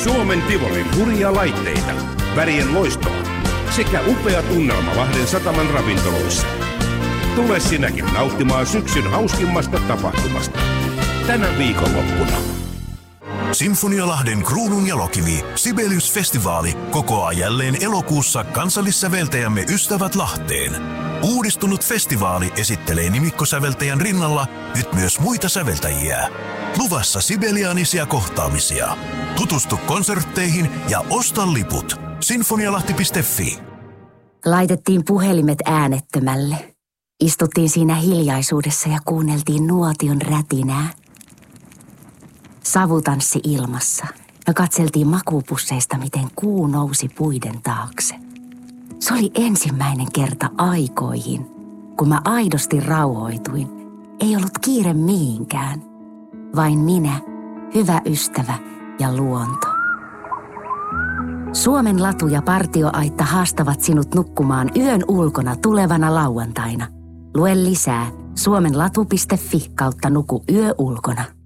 Suomen Tivolin hurjia laitteita, värien loistoa sekä upea tunnelma Lahden sataman ravintoloissa. Tule sinäkin nauttimaan syksyn hauskimmasta tapahtumasta. Tänä viikonloppuna. Sinfonialahden Kruununjalokivi Sibelius-festivaali kokoaa jälleen elokuussa kansallissäveltäjämme Ystävät Lahteen. Uudistunut festivaali esittelee nimikkosäveltäjän rinnalla nyt myös muita säveltäjiä. Luvassa sibeliaanisia kohtaamisia. Tutustu konsertteihin ja osta liput. Sinfonialahti.fi. Laitettiin puhelimet äänettömälle. Istuttiin siinä hiljaisuudessa ja kuunneltiin nuotion rätinää. Savu tanssi ilmassa ja katseltiin makuupusseista, miten kuu nousi puiden taakse. Se oli ensimmäinen kerta aikoihin, kun mä aidosti rauhoituin. Ei ollut kiire mihinkään. Vain minä, hyvä ystävä ja luonto. Suomen latu ja partioaitta haastavat sinut nukkumaan yön ulkona tulevana lauantaina. Lue lisää suomenlatu.fi/nuku yö ulkona.